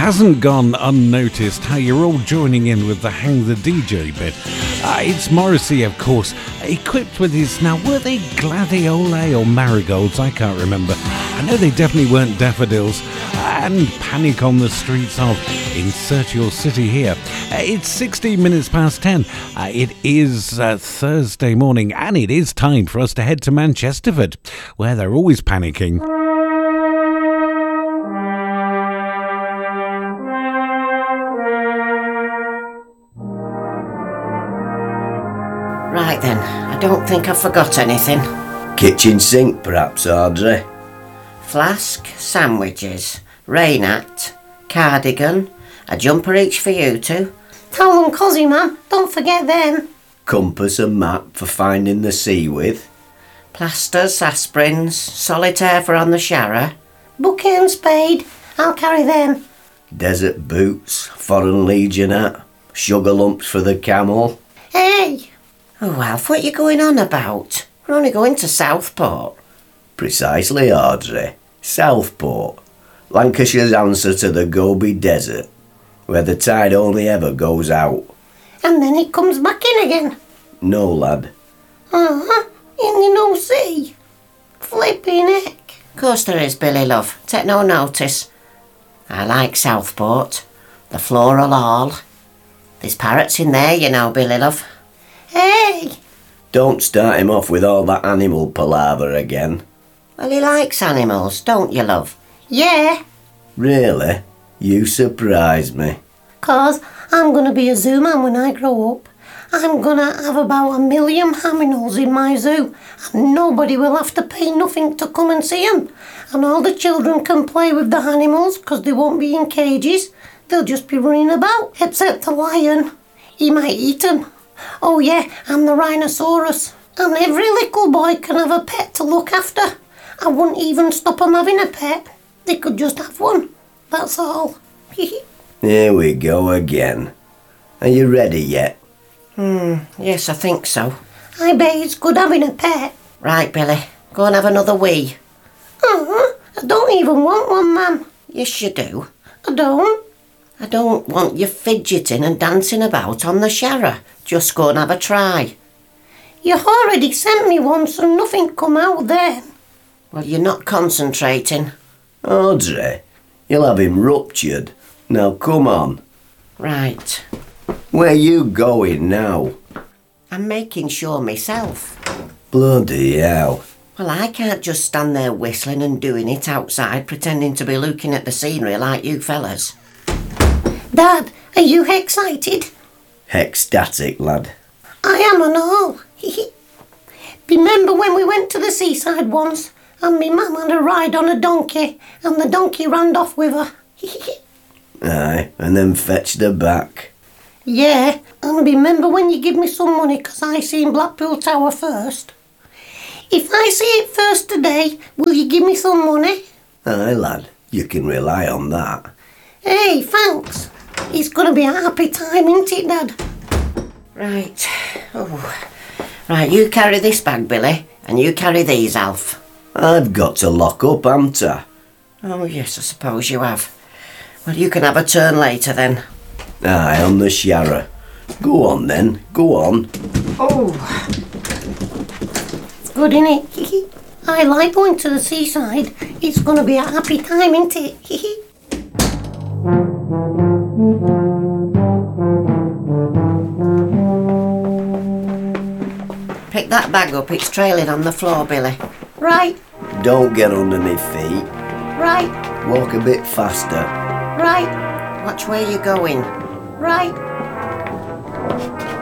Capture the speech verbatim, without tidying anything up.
hasn't gone unnoticed how you're all joining in with the Hang the D J bit. Uh, it's Morrissey, of course, equipped with his, now were they gladioli or marigolds? I can't remember. I know they definitely weren't daffodils. And Panic on the Streets of Insert Your City here. Uh, it's sixteen minutes past ten. Uh, it is uh, Thursday morning, and it is time for us to head to Manchesterford, where they're always panicking. Right then, I don't think I've forgot anything. Kitchen sink, perhaps, Audrey? Flask, sandwiches, rain hat, cardigan, a jumper each for you two. Towel and cosy, ma'am. Don't forget them. Compass and map for finding the sea with. Plasters, aspirins, solitaire for on the shower. Bucket and spade. I'll carry them. Desert boots, foreign legion hat, sugar lumps for the camel. Hey! Oh, Alf, what are you going on about? We're only going to Southport. Precisely, Audrey. Southport. Lancashire's answer to the Gobi Desert, where the tide only ever goes out. And then it comes back in again. No, lad. Uh-huh. In the no sea. Flipping heck. Of course there is, Billy love. Take no notice. I like Southport. The floral hall. There's parrots in there, you know, Billy love. Hey! Don't start him off with all that animal palaver again. Well, he likes animals, don't you, love? Yeah. Really? You surprise me. 'Cause I'm going to be a zoo man when I grow up. I'm going to have about a million aminals in my zoo, and nobody will have to pay nothing to come and see 'em. And all the children can play with the animals 'cause they won't be in cages. They'll just be running about, except the lion. He might eat 'em. Oh yeah, and the rhinoceros. And every little boy can have a pet to look after. I wouldn't even stop 'em having a pet. They could just have one. That's all. Here we go again. Are you ready yet? Hmm, yes, I think so. I bet it's good having a pet. Right, Billy, go and have another wee. Uh-huh. I don't even want one, ma'am. Yes, you do. I don't. I don't want you fidgeting and dancing about on the shower. Just go and have a try. You already sent me one, so nothing come out then. Well, you're not concentrating. Audrey, you'll have him ruptured. Now come on. Right. Where you going now? I'm making sure myself. Bloody hell. Well, I can't just stand there whistling and doing it outside, pretending to be looking at the scenery like you fellas. Dad, are you excited? Ecstatic, lad. I am and all. Remember when we went to the seaside once and me mum had a ride on a donkey and the donkey ran off with her? Aye, and then fetched her back. Yeah, and remember when you give me some money 'cause I seen Blackpool Tower first? If I see it first today, will you give me some money? Aye, lad, you can rely on that. Hey, thanks. It's going to be a happy time, isn't it, Dad? Right. Oh. Right, you carry this bag, Billy, and you carry these, Alf. I've got to lock up, haven't I? Oh, yes, I suppose you have. Well, you can have a turn later, then. Aye, on the shower. Go on, then. Go on. Oh. It's good, innit? I like going to the seaside. It's going to be a happy time, isn't it? Pick that bag up, it's trailing on the floor, Billy. Right. Don't get under me feet. Right. Walk a bit faster. Right. Watch where you're going. Right.